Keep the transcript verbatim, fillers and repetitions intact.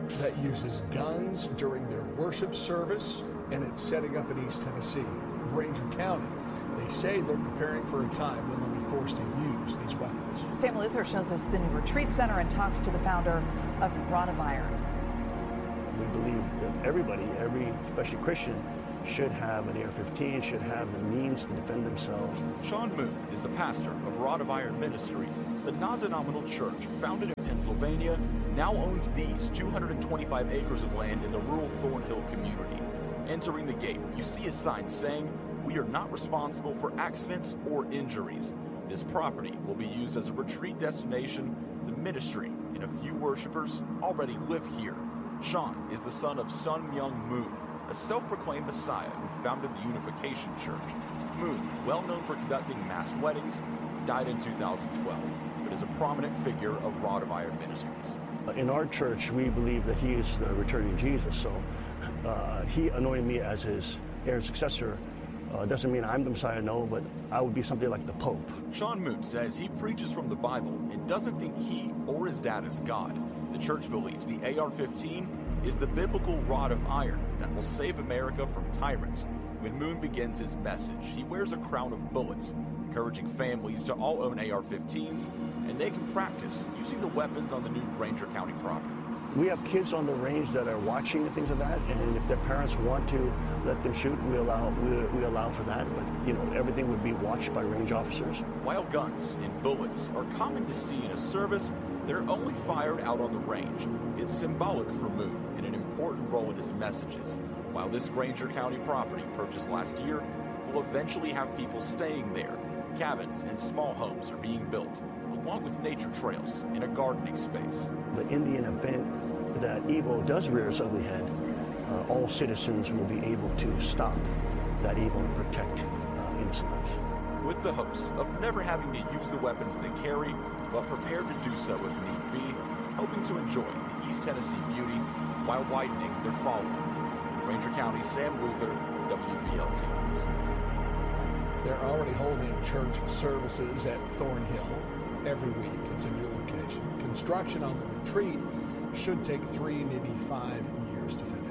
that uses guns during their worship service, and it's setting up in East Tennessee, Granger County. They say they're preparing for a time when they'll be forced to use these weapons. Sam Luther shows us the new retreat center and talks to the founder of Rod of Iron. We believe that everybody, every, especially Christian, should have an A R fifteen, should have the means to defend themselves. Sean Moon is the pastor of Rod of Iron Ministries, the non-denominational church founded in Pennsylvania, now owns these two hundred twenty-five acres of land in the rural Thornhill community. Entering the gate, you see a sign saying, "We are not responsible for accidents or injuries." This property will be used as a retreat destination. The ministry and a few worshipers already live here. Sean is the son of Sun Myung Moon, a self-proclaimed messiah who founded the Unification Church. Moon, well known for conducting mass weddings, died in two thousand twelve, but is a prominent figure of Rod of Iron Ministries. In our church, we believe that he is the returning Jesus, so uh, he anointed me as his heir and successor. Uh, doesn't mean I'm the Messiah, no, but I would be something like the Pope. Sean Moon says he preaches from the Bible and doesn't think he or his dad is God. The church believes the A R fifteen is the biblical rod of iron that will save America from tyrants. When Moon begins his message, he wears a crown of bullets, encouraging families to all own A R fifteens, and they can practice using the weapons on the new Granger County property. We have kids on the range that are watching and things like that, and if their parents want to let them shoot, we allow we, we allow for that. But you know, everything would be watched by range officers. While guns and bullets are common to see in a service, they're only fired out on the range. It's symbolic for Moon and an important role in his messages. While this Granger County property, purchased last year, will eventually have people staying there, cabins and small homes are being built, along with nature trails and a gardening space. The Indian event that evil does rear its ugly head, uh, all citizens will be able to stop that evil and protect uh, innocent lives. With the hopes of never having to use the weapons they carry, but prepared to do so if need be, hoping to enjoy the East Tennessee beauty while widening their following. Granger County, Sam Luther, W V L T News. They're already holding church services at Thornhill every week. It's a new location. Construction on the retreat should take three, maybe five years to finish.